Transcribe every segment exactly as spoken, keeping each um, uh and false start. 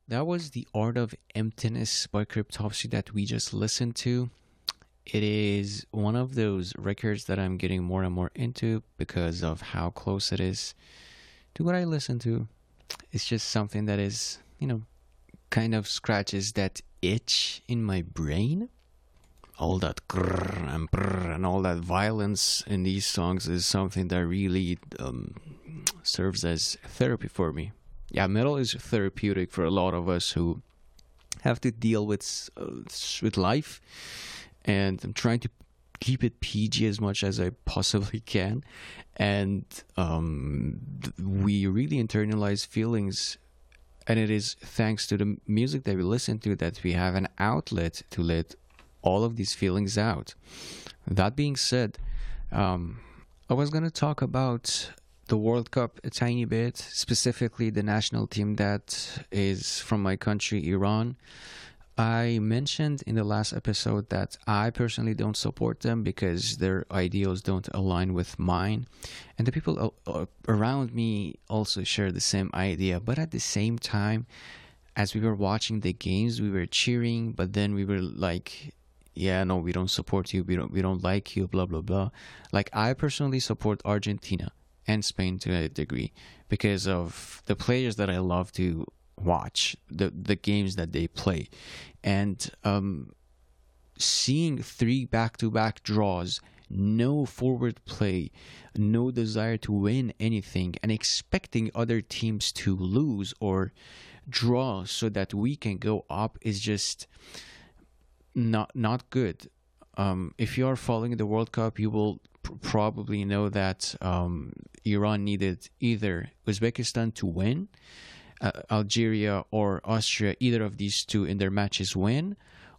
that was The Art of Emptiness by Cryptopsy that we just listened to. It is one of those records that I'm getting more and more into because of how close it is to what I listen to. It's just something that is, you know, kind of scratches that itch in my brain. All that grrr and brrr and all that violence in these songs is something that really um, serves as therapy for me. Yeah, metal is therapeutic for a lot of us who have to deal with uh, with life, and I'm trying to keep it P G as much as I possibly can. And um, we really internalize feelings, and it is thanks to the music that we listen to that we have an outlet to let all of these feelings out. That being said, um, I was going to talk about the World Cup a tiny bit, specifically the national team that is from my country, Iran. I mentioned in the last episode that I personally don't support them because their ideals don't align with mine. And the people around me also share the same idea. But at the same time, as we were watching the games, we were cheering, but then we were like, yeah, no, we don't support you. We don't, we don't like you, blah, blah, blah. Like, I personally support Argentina and Spain to a degree because of the players that I love to watch, the the games that they play. And um, seeing three back-to-back draws, no forward play, no desire to win anything, and expecting other teams to lose or draw so that we can go up is just not not good. Um, if you are following the World Cup, you will pr- probably know that um, Iran needed either Uzbekistan to win, uh, Algeria or Austria, either of these two in their matches win,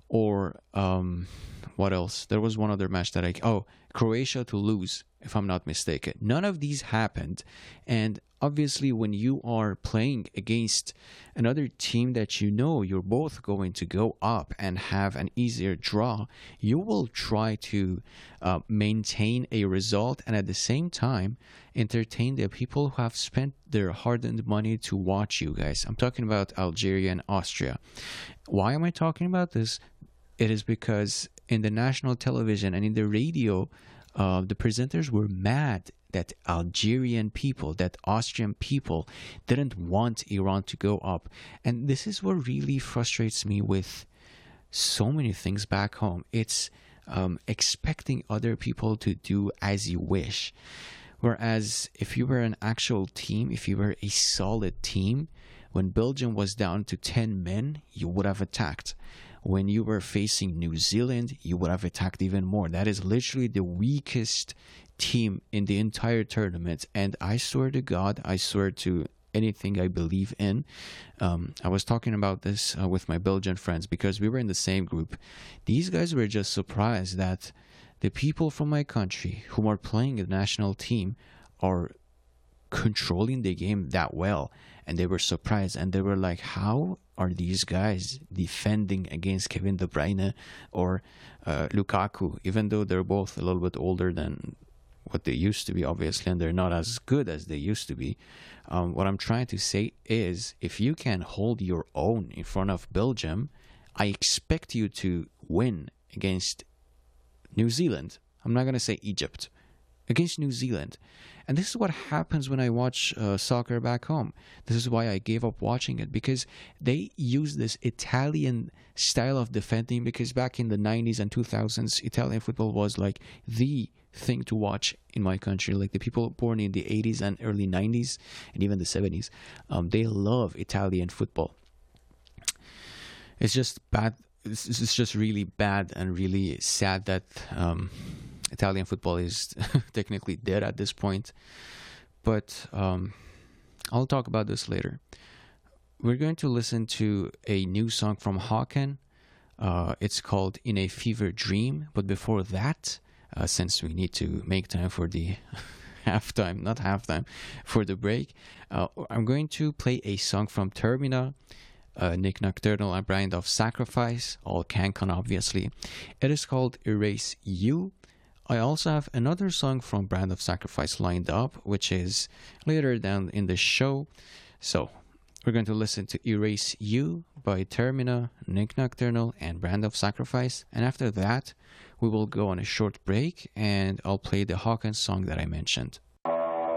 or um, what else? There was one other match that I oh Croatia to lose, if I'm not mistaken. None of these happened, and obviously when you are playing against another team that you know you're both going to go up and have an easier draw, you will try to uh, maintain a result and at the same time entertain the people who have spent their hard-earned money to watch you guys. I'm talking about Algeria and Austria. Why am I talking about this? It is because in the national television and in the radio, uh, the presenters were mad that Algerian people, that Austrian people didn't want Iran to go up. And this is what really frustrates me with so many things back home. It's um, expecting other people to do as you wish. Whereas if you were an actual team, if you were a solid team, when Belgium was down to ten men, you would have attacked. When you were facing New Zealand, you would have attacked even more. That is literally the weakest team in the entire tournament. And I swear to God, I swear to anything I believe in. Um, I was talking about this uh, with my Belgian friends because we were in the same group. These guys were just surprised that the people from my country who are playing the national team are controlling the game that well. And they were surprised and they were like, how are these guys defending against Kevin De Bruyne or uh, Lukaku, even though they're both a little bit older than what they used to be, obviously, and they're not as good as they used to be. Um, what I'm trying to say is, if you can hold your own in front of Belgium, I expect you to win against New Zealand. I'm not going to say Egypt. Against New Zealand. And this is what happens when I watch uh, soccer back home. This is why I gave up watching it, because they use this Italian style of defending, because back in the nineties and two thousands, Italian football was like the thing to watch in my country. Like the people born in the eighties and early nineties and even the seventies, um, they love Italian football. It's just bad. It's, it's just really bad and really sad that um, Italian football is technically dead at this point. But um, I'll talk about this later. We're going to listen to a new song from Hawken. Uh, it's called In a Fever Dream. But before that, uh, since we need to make time for the halftime, not halftime, for the break, uh, I'm going to play a song from Termina, uh, Nick Nocturnal and Brand of Sacrifice, all Cancun obviously. It is called Erase You. I also have another song from Brand of Sacrifice lined up, which is later down in the show. So We're going to listen to Erase You by Termina, Nick Nocturnal, and Brand of Sacrifice. And after that, we will go on a short break and I'll play the Hawkins song that I mentioned.